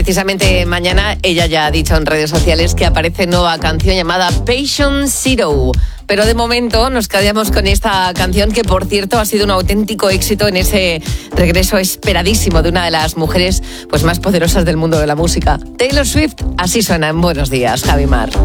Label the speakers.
Speaker 1: precisamente mañana ella ya ha dicho en redes sociales que aparece nueva canción llamada Patient Zero. Pero de momento nos quedamos con esta canción que, por cierto, ha sido un auténtico éxito en ese regreso esperadísimo de una de las mujeres pues más poderosas del mundo de la música. Taylor Swift, así suena en Buenos Días, Javi Mar.